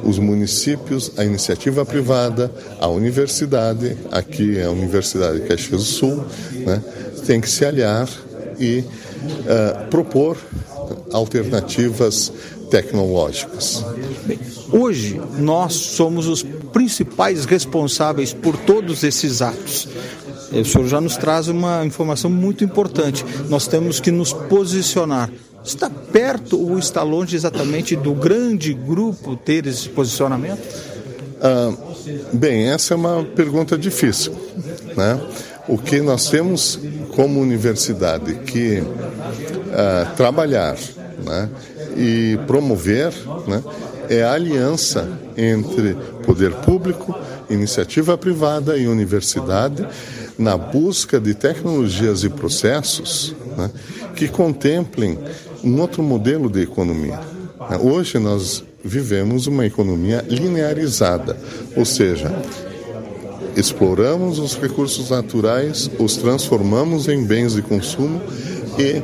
os municípios, a iniciativa privada, a universidade, aqui é a Universidade de Caxias do Sul, né, tem que se aliar e propor alternativas tecnológicas. Bem, hoje nós somos os principais responsáveis por todos esses atos. O senhor já nos traz uma informação muito importante. Nós temos que nos posicionar. Está perto ou está longe exatamente do grande grupo ter esse posicionamento? Bem, essa é uma pergunta difícil, né? O que nós temos como universidade que trabalhar, né, e promover, né, é a aliança entre poder público, iniciativa privada e universidade na busca de tecnologias e processos, né, que contemplem um outro modelo de economia. Hoje nós vivemos uma economia linearizada, ou seja, exploramos os recursos naturais, os transformamos em bens de consumo e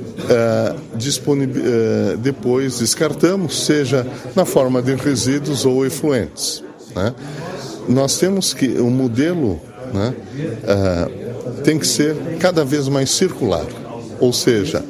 depois descartamos, seja na forma de resíduos ou efluentes, né? Nós temos que o modelo, né, tem que ser cada vez mais circular, ou seja,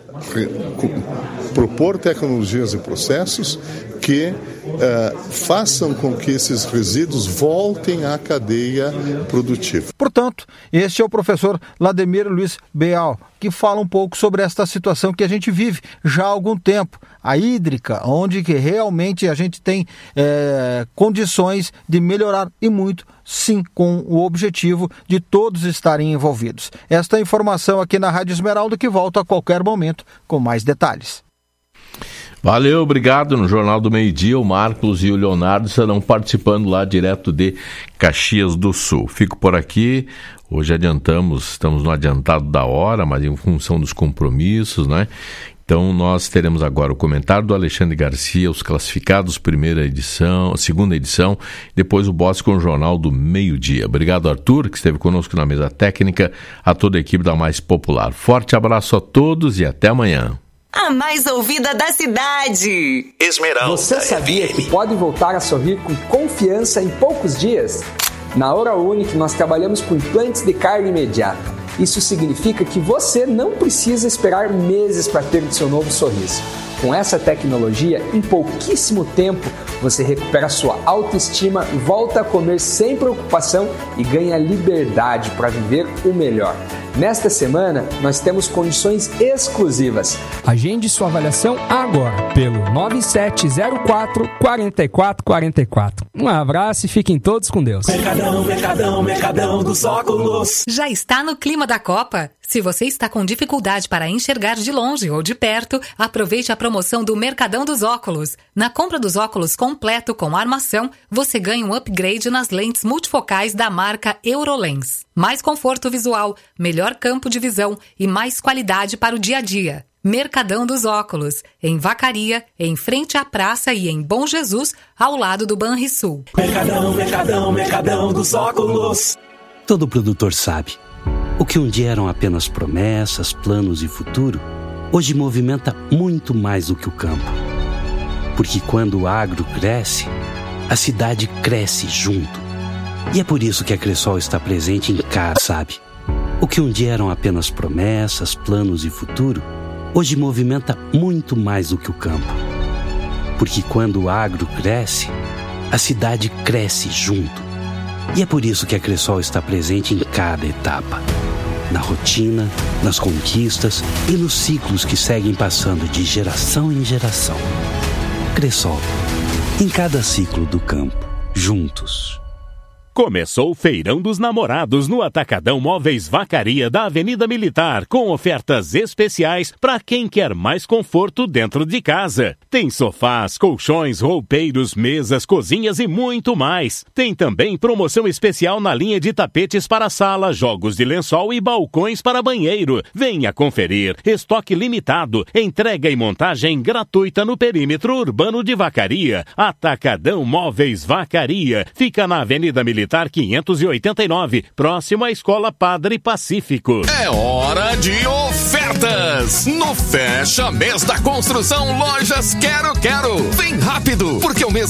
propor tecnologias e processos que façam com que esses resíduos voltem à cadeia produtiva. Portanto, este é o professor Lademir Luiz Beal, que fala um pouco sobre esta situação que a gente vive já há algum tempo, a hídrica, onde que realmente a gente tem condições de melhorar e muito, sim, com o objetivo de todos estarem envolvidos. Esta informação aqui na Rádio Esmeralda, que volta a qualquer momento com mais detalhes. Valeu, obrigado. No Jornal do Meio-Dia, o Marcos e o Leonardo estarão participando lá direto de Caxias do Sul. Fico por aqui. Hoje estamos no adiantado da hora, mas em função dos compromissos, né? Então nós teremos agora o comentário do Alexandre Garcia, os classificados, segunda edição, depois o Boss com o Jornal do Meio-Dia. Obrigado, Arthur, que esteve conosco na mesa técnica, a toda a equipe da Mais Popular. Forte abraço a todos e até amanhã. A mais ouvida da cidade. Esmeralda. Você sabia que pode voltar a sorrir com confiança em poucos dias? Na Oral Unique nós trabalhamos com implantes de carga imediata. Isso significa que você não precisa esperar meses para ter o seu novo sorriso. Com essa tecnologia, em pouquíssimo tempo, você recupera sua autoestima, volta a comer sem preocupação e ganha liberdade para viver o melhor. Nesta semana, nós temos condições exclusivas. Agende sua avaliação agora pelo 9704-4444. Um abraço e fiquem todos com Deus. Mercadão dos óculos. Já está no clima da Copa? Se você está com dificuldade para enxergar de longe ou de perto, aproveite a promoção do Mercadão dos Óculos. Na compra dos óculos completo com armação, você ganha um upgrade nas lentes multifocais da marca Eurolens. Mais conforto visual, melhor campo de visão e mais qualidade para o dia a dia. Mercadão dos Óculos, em Vacaria, em frente à praça e em Bom Jesus, ao lado do Banrisul. Mercadão dos Óculos. Todo produtor sabe. O que um dia eram apenas promessas, planos e futuro, hoje movimenta muito mais do que o campo. Porque quando o agro cresce, a cidade cresce junto. E é por isso que a Cressol está presente em cada, sabe? O que um dia eram apenas promessas, planos e futuro, hoje movimenta muito mais do que o campo. Porque quando o agro cresce, a cidade cresce junto. E é por isso que a Cressol está presente em cada etapa. Na rotina, nas conquistas e nos ciclos que seguem passando de geração em geração. Cressol, em cada ciclo do campo, juntos. Começou o Feirão dos Namorados no Atacadão Móveis Vacaria da Avenida Militar, com ofertas especiais para quem quer mais conforto dentro de casa. Tem sofás, colchões, roupeiros, mesas, cozinhas e muito mais. Tem também promoção especial na linha de tapetes para sala, jogos de lençol e balcões para banheiro. Venha conferir. Estoque limitado. Entrega e montagem gratuita no perímetro urbano de Vacaria. Atacadão Móveis Vacaria. Fica na Avenida Militar 589, próximo à Escola Padre Pacífico. É hora de ofertas! No Fecha Mês da Construção Lojas Quero. Vem rápido, porque o mês